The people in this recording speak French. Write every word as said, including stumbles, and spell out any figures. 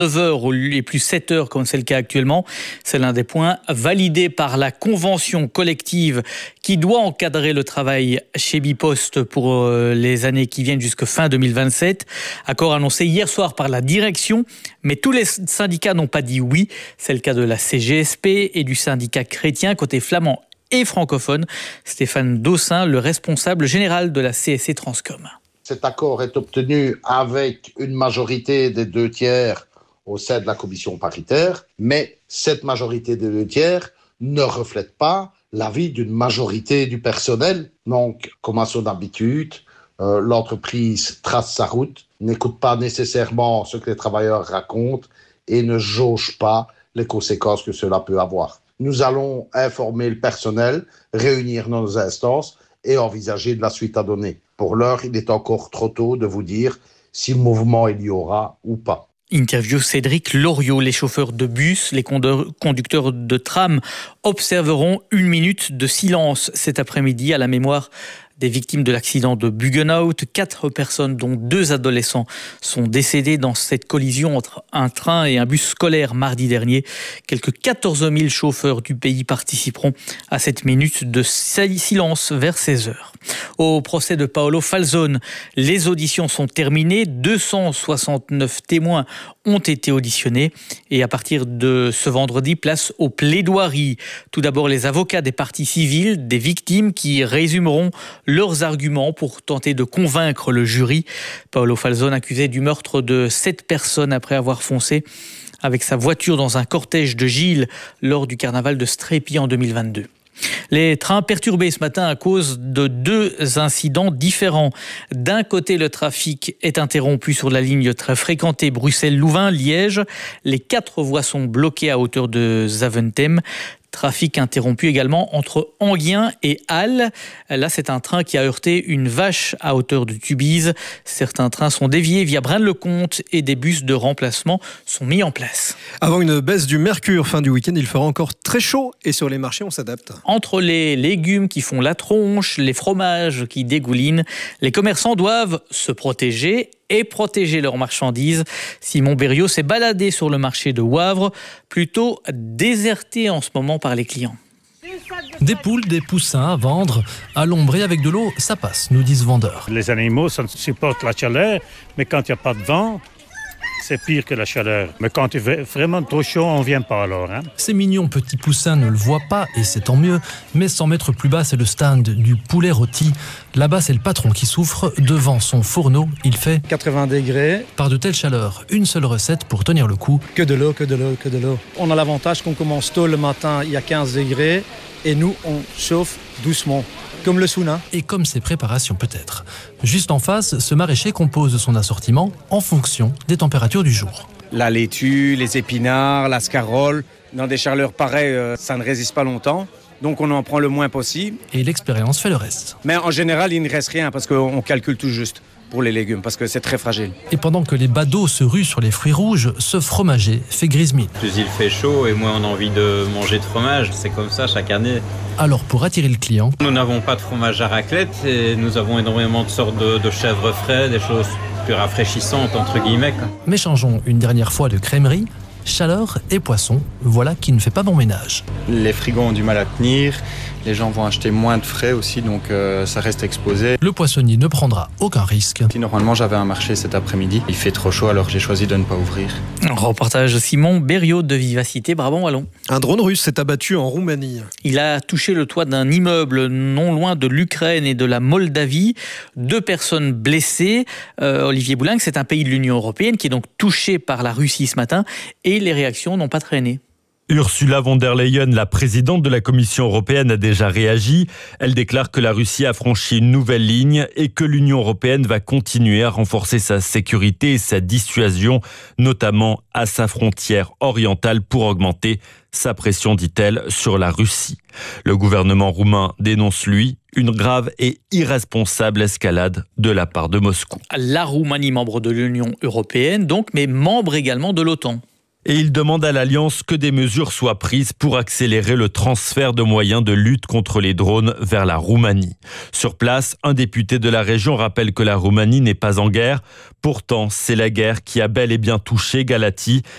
neuf heures et plus sept heures comme c'est le cas actuellement. C'est l'un des points validés par la convention collective qui doit encadrer le travail chez Bipost pour les années qui viennent jusqu'à fin deux mille vingt-sept. Accord annoncé hier soir par la direction, mais tous les syndicats n'ont pas dit oui. C'est le cas de la C G S P et du syndicat chrétien côté flamand et francophone. Stéphane Dossin, le responsable général de la C S C Transcom. Cet accord est obtenu avec une majorité des deux tiers au sein de la commission paritaire, mais cette majorité des deux tiers ne reflète pas l'avis d'une majorité du personnel. Donc, comme à son habitude, euh, l'entreprise trace sa route, n'écoute pas nécessairement ce que les travailleurs racontent et ne jauge pas les conséquences que cela peut avoir. Nous allons informer le personnel, réunir nos instances et envisager de la suite à donner. Pour l'heure, il est encore trop tôt de vous dire si mouvement il y aura ou pas. Interview Cédric Loriot. Les chauffeurs de bus, les conducteurs de tram observeront une minute de silence cet après-midi à la mémoire des victimes de l'accident de Buggenhout. Quatre personnes, dont deux adolescents, sont décédées dans cette collision entre un train et un bus scolaire mardi dernier. Quelques quatorze mille chauffeurs du pays participeront à cette minute de silence vers seize heures. Au procès de Paolo Falzone, les auditions sont terminées. deux cent soixante-neuf témoins ont été auditionnés. Et à partir de ce vendredi, place aux plaidoiries. Tout d'abord, les avocats des parties civiles, des victimes qui résumeront leurs arguments pour tenter de convaincre le jury. Paolo Falzone accusé du meurtre de sept personnes après avoir foncé avec sa voiture dans un cortège de Gilles lors du carnaval de Strépy en deux mille vingt-deux. Les trains perturbés ce matin à cause de deux incidents différents. D'un côté, le trafic est interrompu sur la ligne très fréquentée Bruxelles-Louvain-Liège. Les quatre voies sont bloquées à hauteur de Zaventem. Trafic interrompu également entre Enghien et Halle. Là, c'est un train qui a heurté une vache à hauteur de Tubize. Certains trains sont déviés via Braine-le-Comte et des bus de remplacement sont mis en place. Avant une baisse du mercure fin du week-end, il fera encore très chaud et sur les marchés, on s'adapte. Entre les légumes qui font la tronche, les fromages qui dégoulinent, les commerçants doivent se protéger et protéger leurs marchandises. Simon Berriot s'est baladé sur le marché de Wavre, plutôt déserté en ce moment par les clients. Des poules, des poussins à vendre, à l'ombre et avec de l'eau, ça passe, nous disent vendeurs. Les animaux, ça supporte la chaleur, mais quand il n'y a pas de vent, c'est pire que la chaleur. Mais quand il fait vraiment trop chaud, on ne vient pas alors. Hein. Ces mignons petits poussins ne le voient pas, et c'est tant mieux. Mais cent mètres plus bas, c'est le stand du poulet rôti. Là-bas, c'est le patron qui souffre. Devant son fourneau, il fait quatre-vingts degrés. Par de telles chaleurs, une seule recette pour tenir le coup. Que de l'eau, que de l'eau, que de l'eau. On a l'avantage qu'on commence tôt le matin, il y a quinze degrés. Et nous, on chauffe doucement. Comme le sauna. Et comme ses préparations peut-être. Juste en face, ce maraîcher compose son assortiment en fonction des températures du jour. La laitue, les épinards, la scarole, dans des chaleurs pareilles, ça ne résiste pas longtemps. Donc on en prend le moins possible. Et l'expérience fait le reste. Mais en général, il ne reste rien parce qu'on calcule tout juste pour les légumes, parce que c'est très fragile. Et pendant que les badauds se ruent sur les fruits rouges, ce fromager fait grise mine. Plus il fait chaud et moins on a envie de manger de fromage. C'est comme ça chaque année. Alors pour attirer le client, nous n'avons pas de fromage à raclette et nous avons énormément de sortes de, de chèvres frais, des choses plus rafraîchissantes entre guillemets. Mais changeons une dernière fois de crèmerie. Chaleur et poisson, voilà qui ne fait pas bon ménage. Les frigos ont du mal à tenir, les gens vont acheter moins de frais aussi, donc euh, ça reste exposé. Le poissonnier ne prendra aucun risque. Si normalement j'avais un marché cet après-midi, il fait trop chaud alors j'ai choisi de ne pas ouvrir. Un reportage Simon Berriot de Vivacité, Brabant-Wallon. Un drone russe s'est abattu en Roumanie. Il a touché le toit d'un immeuble non loin de l'Ukraine et de la Moldavie. Deux personnes blessées. Euh, Olivier Boulingue, c'est un pays de l'Union européenne qui est donc touché par la Russie ce matin. Et les réactions n'ont pas traîné. Ursula von der Leyen, la présidente de la Commission européenne, a déjà réagi. Elle déclare que la Russie a franchi une nouvelle ligne et que l'Union européenne va continuer à renforcer sa sécurité et sa dissuasion, notamment à sa frontière orientale, pour augmenter sa pression, dit-elle, sur la Russie. Le gouvernement roumain dénonce, lui, une grave et irresponsable escalade de la part de Moscou. La Roumanie, membre de l'Union européenne, donc, mais membre également de l'OTAN. Et il demande à l'Alliance que des mesures soient prises pour accélérer le transfert de moyens de lutte contre les drones vers la Roumanie. Sur place, un député de la région rappelle que la Roumanie n'est pas en guerre. Pourtant, c'est la guerre qui a bel et bien touché Galați.